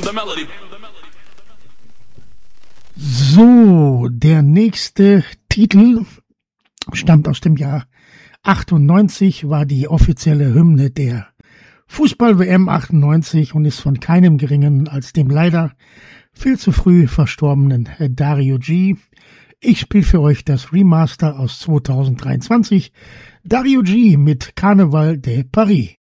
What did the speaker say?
So, der nächste Titel stammt aus dem Jahr 98, war die offizielle Hymne der Fußball-WM 98 und ist von keinem Geringen als dem leider viel zu früh verstorbenen Dario G. Ich spiele für euch das Remaster aus 2023, Dario G mit Carnaval de Paris.